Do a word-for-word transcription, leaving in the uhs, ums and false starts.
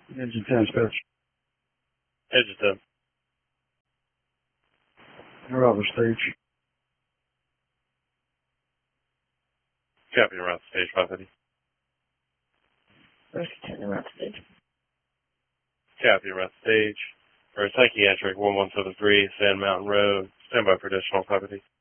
Engine ten, dispatch. Engine ten. You're out of the stage. Copy, around stage five fifty. Rescue ten, around stage. Copy, around stage. For psychiatric one one seven three, Sand Mountain Road. Stand by for additional five fifty.